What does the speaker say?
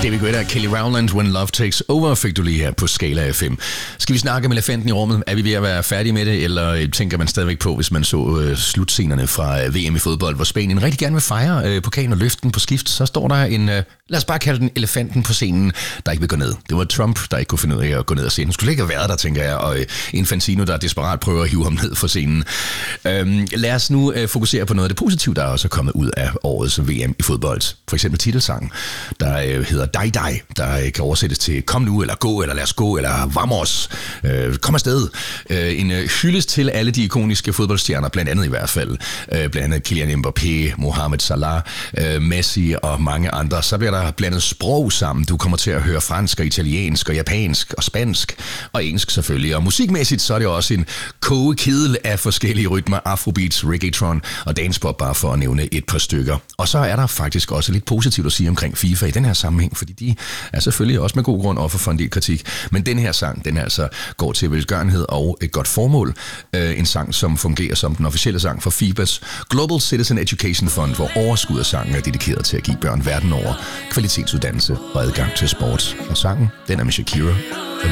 David Guetta og Kelly Rowland, When Love Takes Over, fik du lige her på Skala FM. Skal vi snakke om elefanten i rummet? Er vi ved at være færdige med det, eller tænker man stadigvæk på, hvis man så slutscenerne fra VM i fodbold, hvor Spanien rigtig gerne vil fejre pokalen og løfte den på skift, så står der en, lad os bare kalde den elefanten på scenen, der ikke vil gå ned. Det var Trump, der ikke kunne finde ud af at gå ned og se. Han skulle ikke have været der, tænker jeg, og Infantino, der desperat prøver at hive ham ned fra scenen. Lad os nu fokusere på noget af det positive, der også er kommet ud af årets VM i fodbold. For eksempel titelsangen, der hedder Dig Dig, der kan oversættes til kom nu, eller gå, eller lad os gå, eller vamos, kom afsted. En hyldest til alle de ikoniske fodboldstjerner, blandt andet i hvert fald, blandt andet Kylian Mbappé, Mohamed Salah, Messi og mange andre. Så bliver der blandet sprog sammen. Du kommer til at høre fransk og italiensk og japansk og spansk og engelsk selvfølgelig. Og musikmæssigt så er det også en kogekedel af forskellige rytmer, afrobeats, reggaeton og dancepop, bare for at nævne et par stykker. Og så er der faktisk også lidt positivt at sige omkring FIFA i den her sammenhæng, fordi de er selvfølgelig også med god grund offer for en del kritik. Men den her sang, den altså går til velgørenhed og et godt formål. En sang, som fungerer som den officielle sang for FIBAs Global Citizen Education Fund, hvor overskud af sangen er dedikeret til at give børn verden over kvalitetsuddannelse og adgang til sport. Og sangen, den er med Shakira og